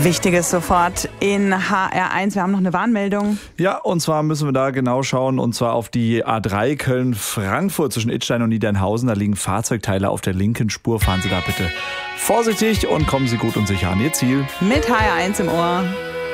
Wichtiges sofort in HR1. Wir haben noch eine Warnmeldung. Ja, und zwar müssen wir da genau schauen, und zwar auf die A3 Köln-Frankfurt zwischen Idstein und Niedernhausen. Da liegen Fahrzeugteile auf der linken Spur. Fahren Sie da bitte vorsichtig und kommen Sie gut und sicher an Ihr Ziel. Mit HR1 im Ohr.